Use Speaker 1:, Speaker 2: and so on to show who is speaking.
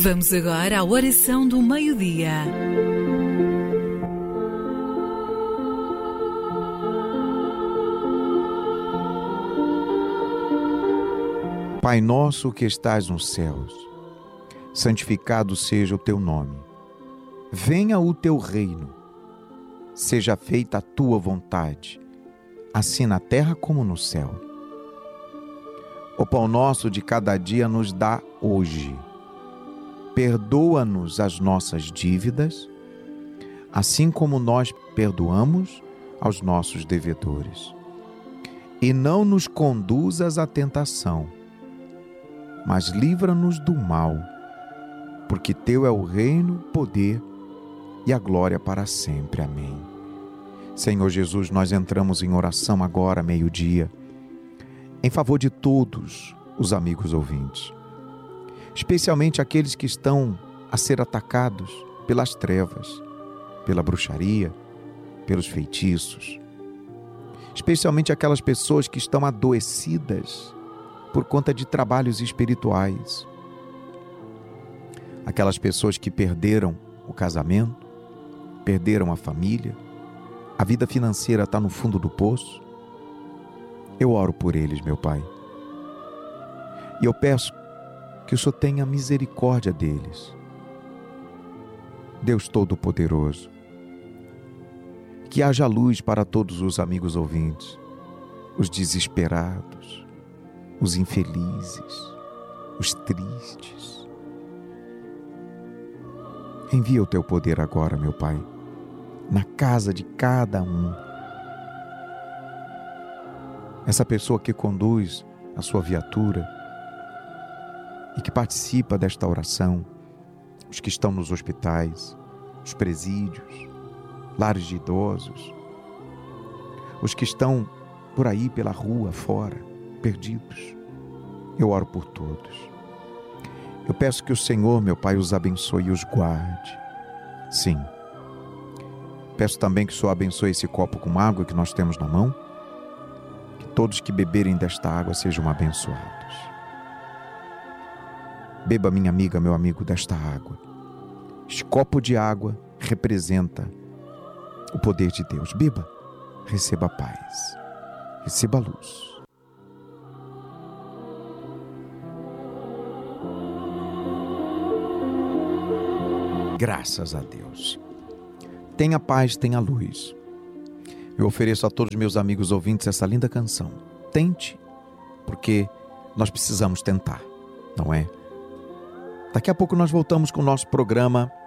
Speaker 1: Vamos agora à oração do meio-dia.
Speaker 2: Pai nosso que estás nos céus, santificado seja o teu nome. Venha o teu reino. Seja feita a tua vontade, assim na terra como no céu. O pão nosso de cada dia nos dá hoje. Perdoa-nos as nossas dívidas, assim como nós perdoamos aos nossos devedores. E não nos conduzas à tentação, mas livra-nos do mal, porque teu é o reino, o poder e a glória para sempre. Amém. Senhor Jesus, nós entramos em oração agora, meio-dia, em favor de todos os amigos ouvintes, especialmente aqueles que estão a ser atacados pelas trevas, pela bruxaria, pelos feitiços, especialmente aquelas pessoas que estão adoecidas por conta de trabalhos espirituais, aquelas pessoas que perderam o casamento, perderam a família, a vida financeira está no fundo do poço. Eu oro por eles, meu Pai, e eu peço que o Senhor tenha misericórdia deles. Deus Todo-Poderoso, que haja luz para todos os amigos ouvintes, os desesperados, os infelizes, os tristes. Envia o teu poder agora, meu Pai, na casa de cada um. Essa pessoa que conduz a sua viatura e que participa desta oração, os que estão nos hospitais, os presídios, lares de idosos, os que estão por aí pela rua fora, perdidos. Eu oro por todos. Eu peço que o Senhor, meu Pai, os abençoe e os guarde. Sim. Peço também que o Senhor abençoe esse copo com água que nós temos na mão, que todos que beberem desta água sejam abençoados. Beba, minha amiga, meu amigo, desta água. Este copo de água representa o poder de Deus. Beba, receba a paz, receba a luz. Graças a Deus. Tenha paz, tenha luz. Eu ofereço a todos os meus amigos ouvintes essa linda canção. Tente, porque nós precisamos tentar, não é? Daqui a pouco nós voltamos com o nosso programa